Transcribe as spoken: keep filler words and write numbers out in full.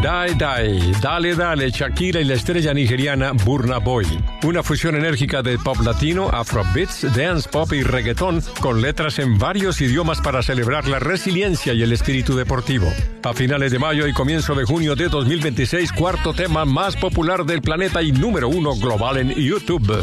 Die Die, Dale Dale, Shakira y la estrella nigeriana Burna Boy. Una fusión enérgica de pop latino, afrobeats, dance pop y reggaetón, con letras en varios idiomas para celebrar la resiliencia y el espíritu deportivo. A finales de mayo y comienzo de junio de dos mil veintiséis, cuarto tema más popular del planeta y número uno global en YouTube.